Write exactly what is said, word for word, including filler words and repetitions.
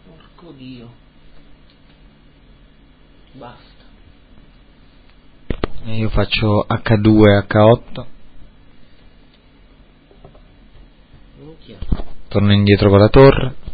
Porco Dio. Basta. E io faccio acca due, acca otto. Minchia. Torno indietro con la torre.